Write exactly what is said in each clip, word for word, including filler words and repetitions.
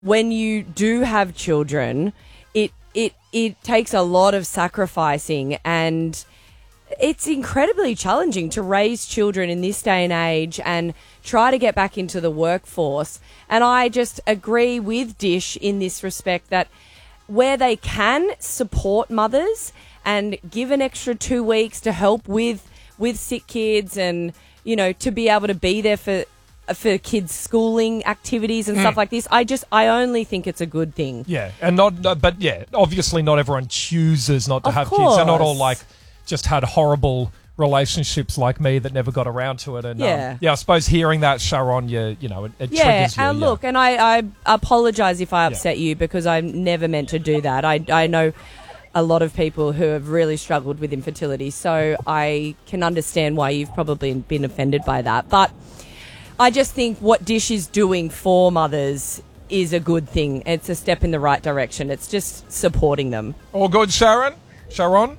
when you do have children, it it it takes a lot of sacrificing, and it's incredibly challenging to raise children in this day and age and try to get back into the workforce. And I just agree with Dish in this respect that where they can support mothers and give an extra two weeks to help with with sick kids and, you know, to be able to be there for for kids' schooling activities and mm. stuff like this, I just, I only think it's a good thing. Yeah, and not, no, but yeah, obviously not everyone chooses not to of have course. kids. They're not all like, just had horrible relationships like me that never got around to it. And yeah, um, yeah I suppose hearing that, Sharon, you, you know, it, it yeah, triggers you. And yeah, look, and I, I apologise if I upset yeah. you because I never meant to do that. I, I know a lot of people who have really struggled with infertility, so I can understand why you've probably been offended by that. But I just think what Dish is doing for mothers is a good thing. It's a step in the right direction. It's just supporting them. All good, Sharon? Sharon?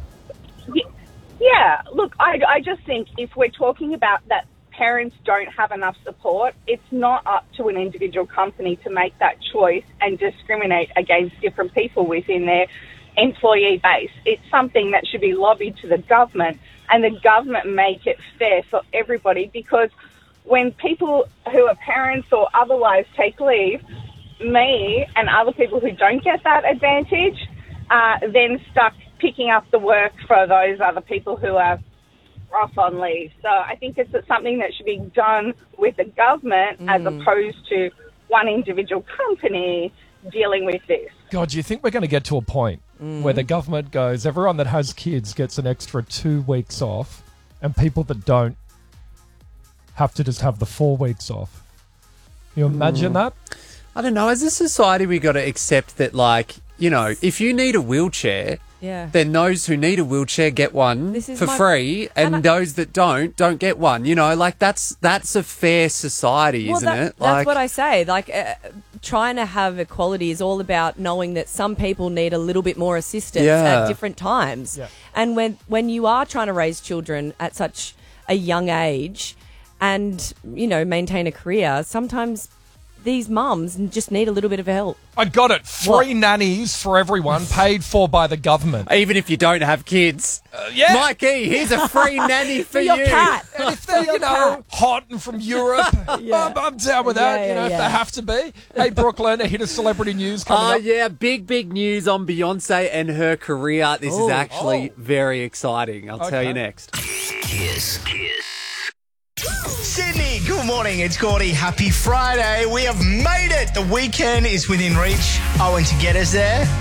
Yeah, look, I, I just think if we're talking about that parents don't have enough support, it's not up to an individual company to make that choice and discriminate against different people within their employee base. It's something that should be lobbied to the government, and the government make it fair for everybody, because when people who are parents or otherwise take leave, me and other people who don't get that advantage are then stuck picking up the work for those other people who are off on leave. So I think it's something that should be done with the government mm. as opposed to one individual company dealing with this. God, do you think we're going to get to a point mm. where the government goes, everyone that has kids gets an extra two weeks off, and people that don't have to just have the four weeks off? Can you imagine mm. that? I don't know. As a society, we got to accept that, like, you know, if you need a wheelchair, yeah. then those who need a wheelchair get one for my, free, and, and I, those that don't, don't get one. You know, like, that's that's a fair society, well, isn't that, it? That's Like, what I say. Like, uh, trying to have equality is all about knowing that some people need a little bit more assistance yeah. at different times. Yeah. And when, when you are trying to raise children at such a young age and, you know, maintain a career, sometimes these mums just need a little bit of help. I got it. Free what? nannies for everyone, paid for by the government. Even if you don't have kids. Uh, yeah. Mikey, here's a free nanny for, for your you. cat. And if they're, you know, hot and from Europe, yeah. I'm, I'm down with that, yeah, you know, yeah, if yeah. they have to be. Hey, Brooklyn, a hit of celebrity news coming Oh, up. yeah, big, big news on Beyonce and her career. This Ooh. is actually Oh. very exciting. I'll Okay. tell you next. Kiss. Kiss. Sydney, good morning. It's Gordy. Happy Friday. We have made it. The weekend is within reach. Oh, and to get us there,